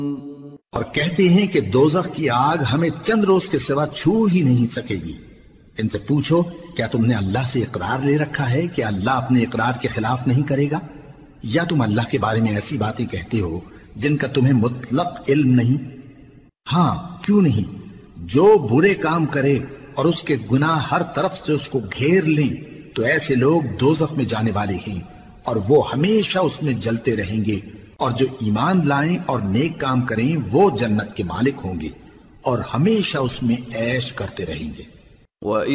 और कहते हैं कि दोजख की आग हमें चंद रोज के सिवा छू ही नहीं सकेगी। इनसे पूछो, क्या तुमने अल्लाह से इकरार ले रखा है कि अल्लाह अपने इकरार के खिलाफ नहीं करेगा? या तुम अल्लाह के बारे में ऐसी बातें कहते हो जिनका तुम्हें मुतलक इल्म नहीं? हाँ, क्यों नहीं। जो बुरे काम करे और उसके गुनाह हर तरफ से उसको घेर लें तो ऐसे लोग दोजख में जाने वाले हैं और वो हमेशा उसमें जलते रहेंगे। और जो ईमान लाएं और नेक काम करें वो जन्नत के मालिक होंगे और हमेशा उसमें ऐश करते रहेंगे।